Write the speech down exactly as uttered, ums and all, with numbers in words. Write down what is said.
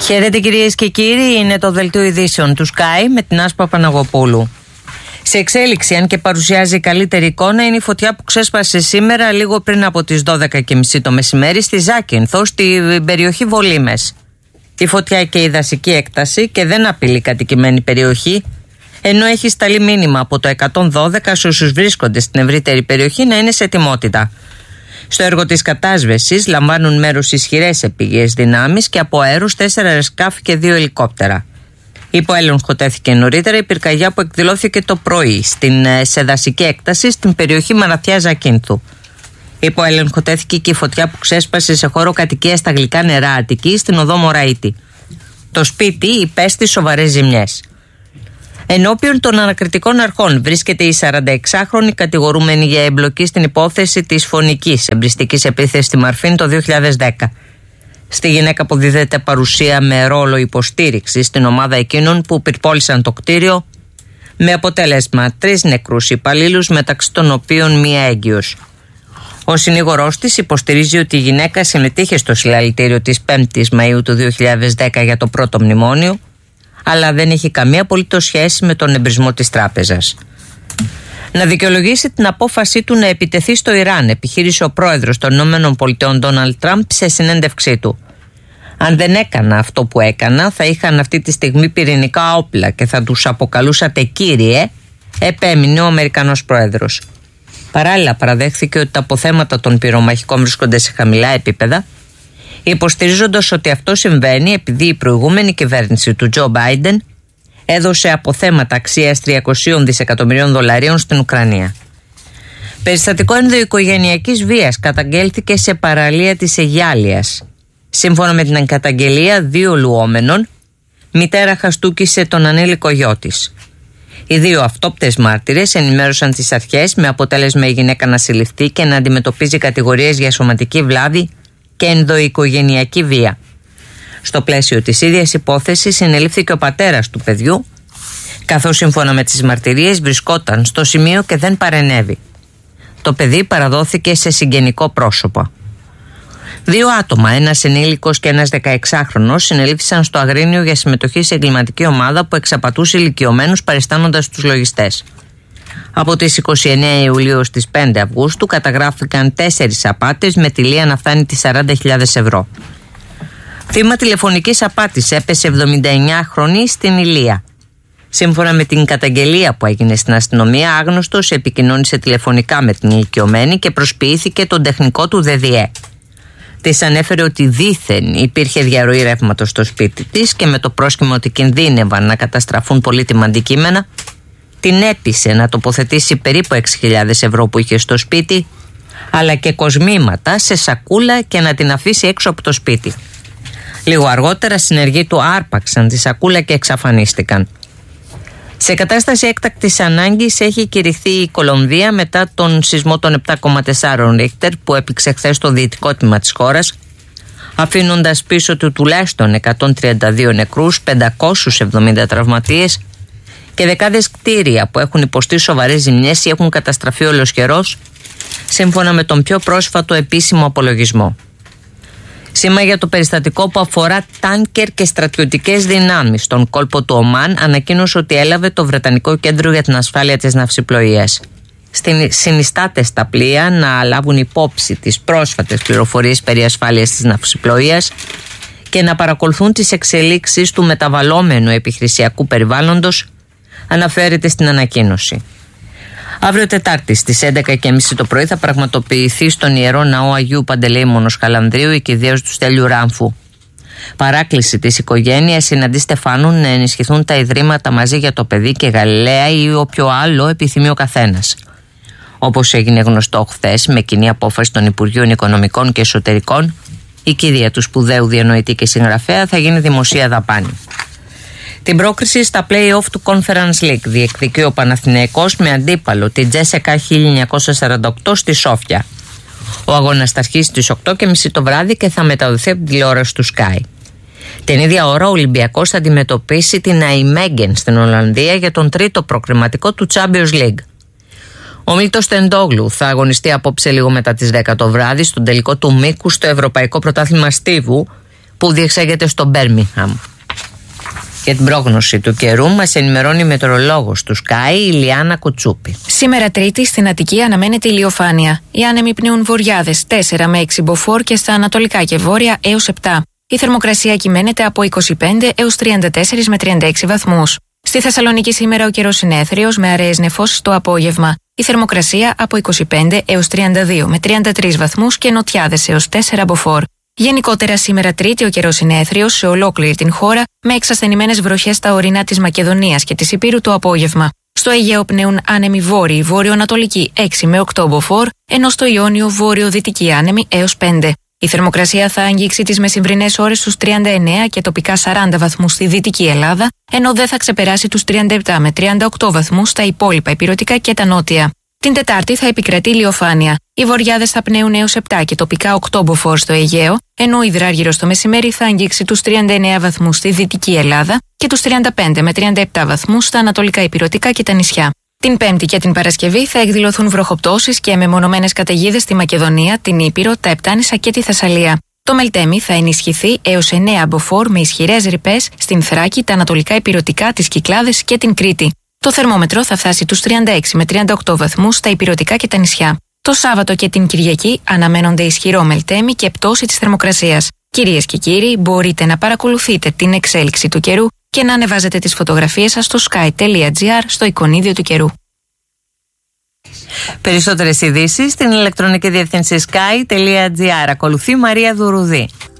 Χαίρετε κυρίες και κύριοι, είναι το δελτίο ειδήσεων του Sky με την Άσπα Παναγοπούλου. Σε εξέλιξη, αν και παρουσιάζει καλύτερη εικόνα, είναι η φωτιά που ξέσπασε σήμερα λίγο πριν από τις δώδεκα και μισή το μεσημέρι στη Ζάκυνθο, στην περιοχή Βολήμες. Η φωτιά και η δασική έκταση και δεν απειλεί κατοικημένη περιοχή, ενώ έχει σταλεί μήνυμα από το εκατόν δώδεκα σε όσους βρίσκονται στην ευρύτερη περιοχή να είναι σε ετοιμότητα. Στο έργο της κατάσβεσης λαμβάνουν μέρος ισχυρές επίγειες δυνάμεις και από αέρους τέσσερα αεροσκάφη και δύο ελικόπτερα. Υπό έλεγχο τέθηκε νωρίτερα η πυρκαγιά που εκδηλώθηκε το πρωί στην, σε δασική έκταση στην περιοχή Μαραθιά Ζακύνθου. Υπό έλεγχο τέθηκε και η φωτιά που ξέσπασε σε χώρο κατοικίας στα Γλυκά Νερά Αττικής στην οδό Μωραΐτη. Το σπίτι υπέστη σοβαρές ζημιές. Ενώπιον των ανακριτικών αρχών βρίσκεται η σαρανταεξάχρονη κατηγορούμενη για εμπλοκή στην υπόθεση της φωνικής εμπριστικής επίθεσης στη Μαρφίν το δύο χιλιάδες δέκα. Στη γυναίκα αποδίδεται παρουσία με ρόλο υποστήριξη στην ομάδα εκείνων που πυρπόλησαν το κτίριο, με αποτέλεσμα τρεις νεκρούς υπαλλήλους, μεταξύ των οποίων μία έγκυος. Ο συνήγορός της υποστηρίζει ότι η γυναίκα συμμετείχε στο συλλαλητήριο της πέμπτης Μαΐου του δύο χιλιάδες δέκα για το πρώτο μνημόνιο, αλλά δεν έχει καμία απολύτως σχέση με τον εμπρισμό της τράπεζας. Να δικαιολογήσει την απόφασή του να επιτεθεί στο Ιράν, επιχείρησε ο πρόεδρος των ΗΠΑ Ντόναλντ Τραμπ σε συνέντευξή του. Αν δεν έκανα αυτό που έκανα, θα είχαν αυτή τη στιγμή πυρηνικά όπλα και θα τους αποκαλούσατε κύριε, επέμεινε ο Αμερικανός πρόεδρος. Παράλληλα, παραδέχθηκε ότι τα αποθέματα των πυρομαχικών βρίσκονται σε χαμηλά επίπεδα, υποστηρίζοντας ότι αυτό συμβαίνει επειδή η προηγούμενη κυβέρνηση του Τζο Μπάιντεν έδωσε αποθέματα αξίας τριακόσια δισεκατομμυρίων δολαρίων στην Ουκρανία. Περιστατικό ενδοοικογενειακής βίας καταγγέλθηκε σε παραλία της Αιγιάλειας. Σύμφωνα με την καταγγελία δύο λουόμενων, μητέρα χαστούκησε τον ανήλικο γιο της. Οι δύο αυτόπτες μάρτυρες ενημέρωσαν τις αρχές, με αποτέλεσμα η γυναίκα να συλληφθεί και να αντιμετωπίζει κατηγορίες για σωματική βλάβη και ενδοοικογενειακή βία. Στο πλαίσιο της ίδιας υπόθεσης συνελήφθηκε ο πατέρας του παιδιού, καθώς σύμφωνα με τις μαρτυρίες βρισκόταν στο σημείο και δεν παρενέβη. Το παιδί παραδόθηκε σε συγγενικό πρόσωπο. Δύο άτομα, ένας ενήλικος και ένας δεκαεξάχρονος, συνελήφθησαν στο Αγρίνιο για συμμετοχή σε εγκληματική ομάδα που εξαπατούσε ηλικιωμένους παριστάνοντας τους λογιστές. Από τις είκοσι εννέα Ιουλίου στις πέντε Αυγούστου καταγράφηκαν τέσσερις απάτες με τιλία να φτάνει τις σαράντα χιλιάδες ευρώ. Θύμα τηλεφωνικής απάτης έπεσε εβδομηνταεννιάχρονη στην Ηλία. Σύμφωνα με την καταγγελία που έγινε στην αστυνομία, άγνωστος επικοινώνησε τηλεφωνικά με την ηλικιωμένη και προσποιήθηκε τον τεχνικό του ΔΔΕ. Της ανέφερε ότι δήθεν υπήρχε διαρροή ρεύματος στο σπίτι της και με το πρόσχημα ότι κινδύνευαν να καταστραφούν πολύτιμα αντικείμενα, την έπεισε να τοποθετήσει περίπου έξι χιλιάδες ευρώ που είχε στο σπίτι, αλλά και κοσμήματα σε σακούλα και να την αφήσει έξω από το σπίτι. Λίγο αργότερα συνεργοί του άρπαξαν τη σακούλα και εξαφανίστηκαν. Σε κατάσταση έκτακτης ανάγκης έχει κηρυχθεί η Κολομβία μετά τον σεισμό των επτά κόμμα τέσσερα Ρίχτερ που έπληξε χθες στο δυτικό τμήμα της χώρας, αφήνοντας πίσω του τουλάχιστον εκατόν τριάντα δύο νεκρούς, πεντακόσιους εβδομήντα τραυματίες και δεκάδες κτίρια που έχουν υποστεί σοβαρές ζημιές ή έχουν καταστραφεί ολοσχερώς, σύμφωνα με τον πιο πρόσφατο επίσημο απολογισμό. Σήμα για το περιστατικό που αφορά τάνκερ και στρατιωτικές δυνάμεις στον κόλπο του Ομάν ανακοίνωσε ότι έλαβε το Βρετανικό Κέντρο για την Ασφάλεια της Ναυσιπλοείας. Συνιστάται στα πλοία να λάβουν υπόψη τις πρόσφατες πληροφορίες περί ασφάλειας της ναυσιπλοείας και να παρακολουθούν τις εξελίξεις του μεταβαλλόμενου επιχειρησιακού περιβάλλοντος, αναφέρεται στην ανακοίνωση. Αύριο Τετάρτη στις έντεκα και μισή το πρωί θα πραγματοποιηθεί στον Ιερό Ναό Αγίου Παντελεήμονος Χαλανδρίου η κηδείωση του Στέλιου Ράμφου. Παράκληση της οικογένειας είναι αντί Στεφάνου να ενισχυθούν τα ιδρύματα Μαζί για το Παιδί και Γαλιλαία ή όποιο άλλο επιθυμεί ο καθένας. Όπως έγινε γνωστό χθες, με κοινή απόφαση των Υπουργείων Οικονομικών και Εσωτερικών, η κηδεία του σπουδαίου διανοητή και συγγραφέα θα γίνει δημοσία δαπάνη. Την πρόκριση στα play-off του Conference League διεκδικεί ο Παναθηναϊκός με αντίπαλο την Τζέσεκα χίλια εννιακόσια σαράντα οκτώ στη Σόφια. Ο αγώνας θα αρχίσει στις οκτώ και μισή το βράδυ και θα μεταδοθεί από την τηλεόραση του Sky. Την ίδια ώρα ο Ολυμπιακός θα αντιμετωπίσει την Αϊμέγεν στην Ολλανδία για τον τρίτο προκριματικό του Champions League. Ο Μίλτος Τεντόγλου θα αγωνιστεί απόψε λίγο μετά τις δέκα το βράδυ στον τελικό του μήκου στο Ευρωπαϊκό Πρωτάθλημα Στίβου, που διεξάγεται στο Μπέρμιγχαμ. Για την πρόγνωση του καιρού μας ενημερώνει η μετεωρολόγος του Sky, η Ιλιάνα Κουτσούπη. Σήμερα Τρίτη στην Αττική αναμένεται ηλιοφάνεια. Οι άνεμοι πνέουν βορειάδες τέσσερα με έξι μποφόρ και στα ανατολικά και βόρεια έως επτά. Η θερμοκρασία κυμαίνεται από είκοσι πέντε έως τριάντα τέσσερα με τριάντα έξι βαθμούς. Στη Θεσσαλονίκη σήμερα ο καιρός είναι έθριος με αραιές νεφώσεις το απόγευμα. Η θερμοκρασία από είκοσι πέντε έως τριάντα δύο με τριάντα τρεις βαθμούς και νοτιάδες έως τέσσερα μποφόρ. Γενικότερα σήμερα Τρίτη ο καιρός είναι έθριος σε ολόκληρη την χώρα με εξασθενημένες βροχές στα ορεινά της Μακεδονίας και της Ηπείρου το απόγευμα. Στο Αιγαίο πνέουν άνεμοι βόρειοι βόρειο-ανατολικοί έξι με οκτώ μποφόρ, ενώ στο Ιόνιο βόρειο-δυτικοί άνεμοι έως πέντε. Η θερμοκρασία θα αγγίξει τις μεσημβρινές ώρες στους τριάντα εννέα και τοπικά σαράντα βαθμούς στη Δυτική Ελλάδα, ενώ δεν θα ξεπεράσει τους τριάντα επτά με τριάντα οκτώ βαθμούς στα υπόλοιπα ηπειρωτικά και τα νότια. Την Τετάρτη θα επικρατεί ηλιοφάνεια. Οι βορειάδες θα πνέουν έως επτά και τοπικά οκτώ μποφόρ στο Αιγαίο, ενώ ο υδράργυρος το μεσημέρι θα αγγίξει τους τριάντα εννέα βαθμούς στη Δυτική Ελλάδα και τους τριάντα πέντε με τριάντα επτά βαθμούς στα ανατολικά ηπειρωτικά και τα νησιά. Την Πέμπτη και την Παρασκευή θα εκδηλωθούν βροχοπτώσεις και μεμονωμένες καταιγίδες στη Μακεδονία, την Ήπειρο, τα Επτάνησα και τη Θεσσαλία. Το Μελτέμι θα ενισχυθεί έως εννέα μποφόρ με ισχυρές ρηπές στην Θράκη, τα ανατολικά ηπειρωτικά, τις Κυκλάδες και την Κρήτη. Το θερμόμετρο θα φτάσει τους τριάντα έξι με τριάντα οκτώ βαθμούς στα ηπειρωτικά και τα νησιά. Το Σάββατο και την Κυριακή αναμένονται ισχυρό Μελτέμι και πτώση της θερμοκρασίας. Κυρίες και κύριοι, μπορείτε να παρακολουθείτε την εξέλιξη του καιρού και να ανεβάζετε τις φωτογραφίες σας στο sky τελεία gr στο εικονίδιο του καιρού. Περισσότερες ειδήσεις στην ηλεκτρονική διεύθυνση sky τελεία gr. Ακολουθεί Μαρία Δουρουδή.